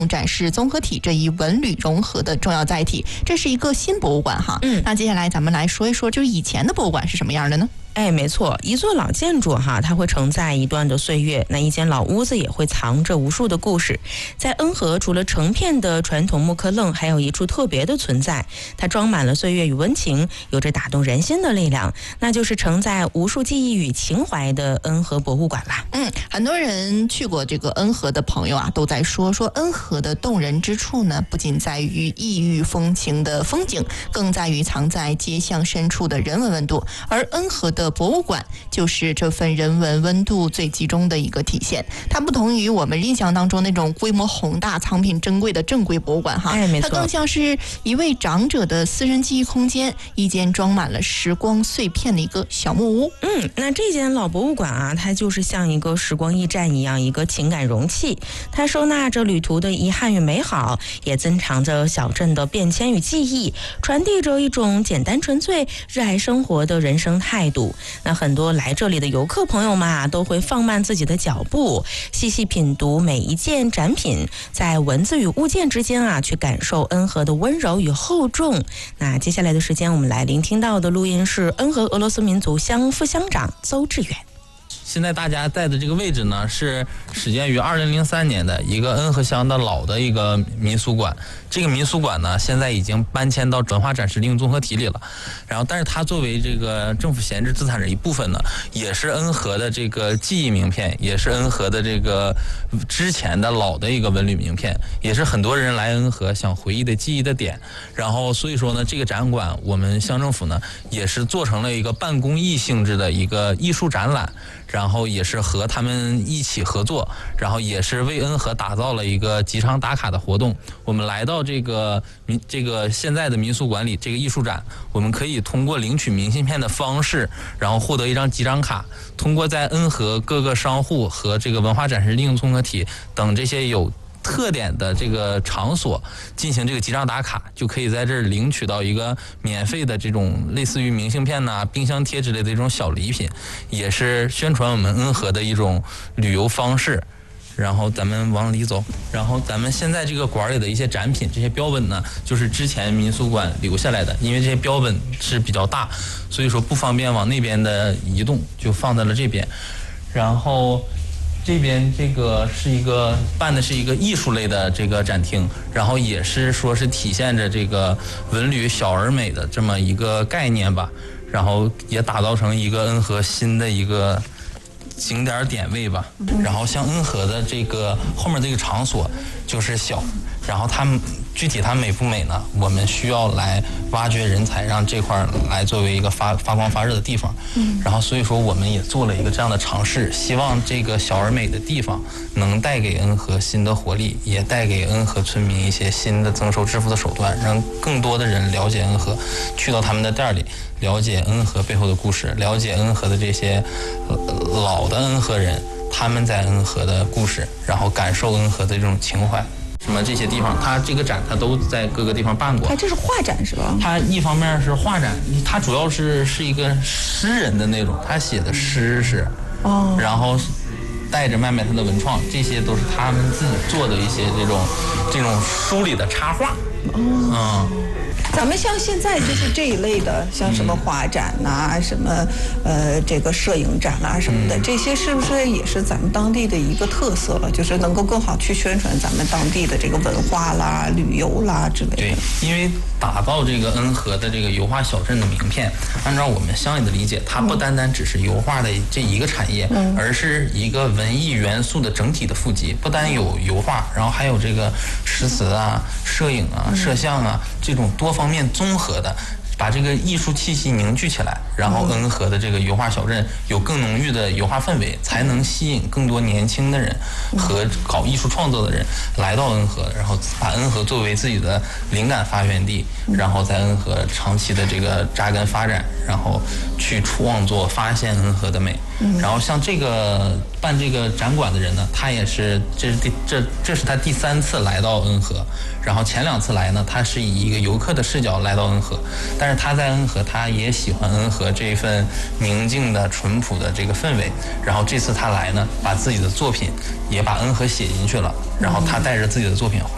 展示综合体这一文旅融合的重要载体。这是一个新博物馆哈。那接下来咱们来说一说，就是以前的博物馆是什么样的呢？ 没错，一座老建筑哈，它会承载一段的岁月，那一间老屋子也会藏着无数的故事。在恩和，除了成片的传统木刻楞，还有一处特别的存在，它装满了岁月与温情，有着打动人心的力量，那就是承载无数记忆与情怀的恩和博物馆啦。 很多人去过这个恩和的朋友啊，都在说恩和的动人之处呢，不仅在于异域风情的风景，更在于藏在街巷深处的人文温度。而恩和的博物馆就是这份人文温度最集中的一个体现。它不同于我们印象当中那种规模宏大、藏品珍贵的正规博物馆哈， 没错， 它更像是一位长者的私人记忆空间，一间装满了时光碎片的一个小木屋。 那这间老博物馆啊，它就是像一个时光驿站一样，一个情感容器，它收纳着旅途的遗憾与美好，也珍藏着小镇的变迁与记忆，传递着一种简单纯粹、热爱生活的人生态度。那很多来这里的游客朋友们啊，都会放慢自己的脚步，细细品读每一件展品，在文字与物件之间啊，去感受恩和的温柔与厚重。那接下来的时间，我们来聆听到的录音是恩和俄罗斯民族乡副乡长邹志远。 现在大家在的这个位置呢，是始建于2003年的一个恩和乡的老的一个民俗馆。这个民俗馆呢，现在已经搬迁到文化展示令综合体里了。然后，但是它作为这个政府闲置资产的一部分呢，也是恩和的这个记忆名片，也是恩和的这个之前的老的一个文旅名片，也是很多人来恩和想回忆的记忆的点。然后，所以说呢，这个展馆我们乡政府呢，也是做成了一个半公益性质的一个艺术展览。然后也是和他们一起合作，然后也是为恩和打造了一个集章打卡的活动。我们来到这个现在的民俗馆里这个艺术展，我们可以通过领取明信片的方式，然后获得一张集章卡，通过在恩和各个商户和这个文化展示令综合体等这些有特点的这个场所进行这个集章打卡，就可以在这儿领取到一个免费的这种类似于明信片呐、冰箱贴之类的这种小礼品，也是宣传我们恩和的一种旅游方式。然后咱们往里走，然后咱们现在这个馆里的一些展品，这些标本呢，就是之前民俗馆留下来的，因为这些标本是比较大，所以说不方便往那边的移动，就放在了这边。然后这边这个办的是一个艺术类的这个展厅，然后也是说是体现着这个文旅小而美的这么一个概念吧，然后也打造成一个恩和新的一个景点点位吧。然后像恩和的这个后面这个场所就是小，然后具体它美不美呢？我们需要来挖掘人才，让这块来作为一个发光发热的地方。然后所以说我们也做了一个这样的尝试，希望这个小而美的地方能带给恩和新的活力，也带给恩和村民一些新的增收致富的手段，让更多的人了解恩和，去到他们的店里，了解恩和背后的故事，了解恩和的这些老的恩和人他们在恩和的故事，然后感受恩和的这种情怀。什么这些地方，它这个展它都在各个地方办过。 它这是画展是吧？ 它一方面是画展，它主要是一个诗人的那种，他写的诗是，然后带着卖他的文创，这些都是他们自己做的一些这种书里的插画。 咱们像现在就是这一类的，像什么画展呐、什么这个摄影展啊什么的，这些是不是也是咱们当地的一个特色了？就是能够更好去宣传咱们当地的这个文化啦、旅游啦之类的。 对，因为打造这个恩和的这个油画小镇的名片，按照我们乡里的理解，它不单单只是油画的这一个产业，而是一个文艺元素的整体的富集。不单有油画，然后还有这个诗词啊、摄影啊、摄像啊这种多方面综合的，把这个艺术气息凝聚起来，然后恩和的这个油画小镇有更浓郁的油画氛围，才能吸引更多年轻的人和搞艺术创作的人来到恩和，然后把恩和作为自己的灵感发源地，然后在恩和长期的这个扎根发展，然后去创作发现恩和的美。然后像这个办这个展馆的人呢，他也是这是他第3次来到恩和，然后前2次来呢，他是以一个游客的视角来到恩和，但是他在恩和他也喜欢恩和这份宁静的淳朴的这个氛围，然后这次他来呢，把自己的作品也把恩和写进去了，然后他带着自己的作品回